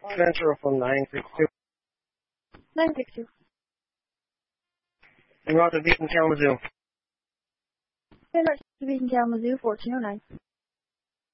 Central from 962. 962. En route to Beacon, Kalamazoo. En route to Beacon, Kalamazoo, 1409.